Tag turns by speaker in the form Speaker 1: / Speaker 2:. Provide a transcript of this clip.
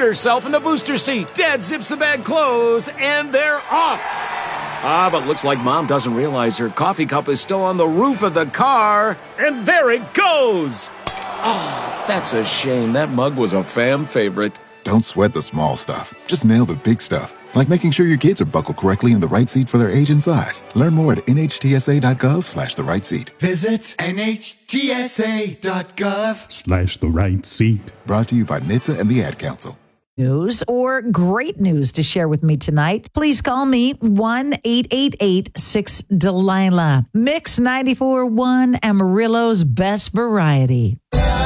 Speaker 1: herself in the booster seat. Dad zips the bag closed, and they're off. But looks like Mom doesn't realize her coffee cup is still on the roof of the car, and there it goes. Oh, that's a shame. That mug was a fam favorite.
Speaker 2: Don't sweat the small stuff. Just nail the big stuff, like making sure your kids are buckled correctly in the right seat for their age and size. Learn more at nhtsa.gov/the right seat.
Speaker 3: Visit nhtsa.gov/the
Speaker 4: right seat.
Speaker 2: Brought to you by NHTSA and the Ad Council.
Speaker 5: News or great news to share with me tonight, please call me 1-888-6-DELILA. Mix 94.1 Amarillo's best variety.